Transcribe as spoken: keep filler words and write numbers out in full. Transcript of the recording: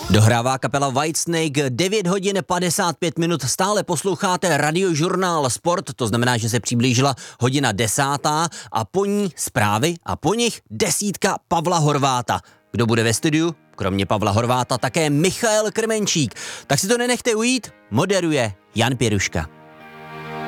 Dohrává kapela Whitesnake, devět hodin padesát pět minut, stále posloucháte radiožurnál Sport, to znamená, že se přiblížila hodina desátá a po ní zprávy a po nich desítka Pavla Horváta. Kdo bude ve studiu? Kromě Pavla Horváta také Michael Krmenčík. Tak si to nenechte ujít, moderuje Jan Pěruška.